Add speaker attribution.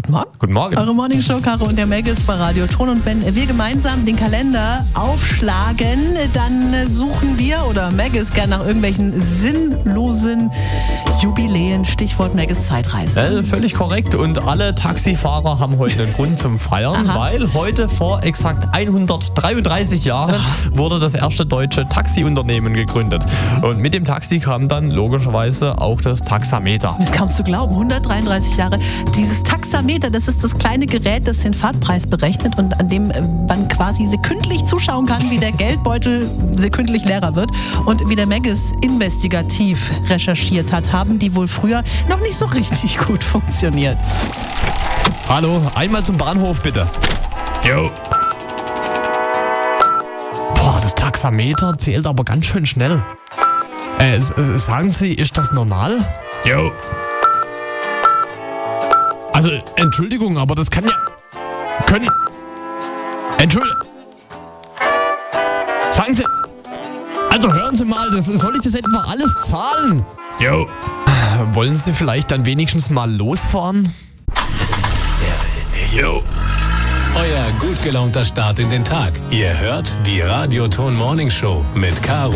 Speaker 1: Guten Morgen.
Speaker 2: Guten Morgen.
Speaker 1: Eure Morningshow, Caro und der Meg ist bei Radio Ton. Und wenn wir gemeinsam den Kalender aufschlagen, dann suchen wir, oder Meg ist gern nach irgendwelchen sinnlosen Jubiläen. Stichwort Meg ist Zeitreise.
Speaker 2: Völlig korrekt. Und alle Taxifahrer haben heute einen Grund zum Feiern, weil heute vor exakt 133 Jahren wurde das erste deutsche Taxiunternehmen gegründet. Und mit dem Taxi kam dann logischerweise auch das Taxameter.
Speaker 1: Das ist kaum zu glauben, 133 Jahre. Dieses Taxameter, das ist das kleine Gerät, das den Fahrtpreis berechnet und an dem man quasi sekündlich zuschauen kann, wie der Geldbeutel sekündlich leerer wird. Und wie der Meggis investigativ recherchiert hat, haben die wohl früher noch nicht so richtig gut funktioniert.
Speaker 2: Hallo, einmal zum Bahnhof bitte. Jo. Boah, das Taxameter zählt aber ganz schön schnell. Sagen Sie, ist das normal? Jo. Also, Entschuldigung, aber das kann ja... Sagen Sie... Also hören Sie mal, soll ich das etwa alles zahlen? Jo. Wollen Sie vielleicht dann wenigstens mal losfahren? Jo.
Speaker 3: Euer gut gelaunter Start in den Tag. Ihr hört die Radio Ton Morning Show mit Caro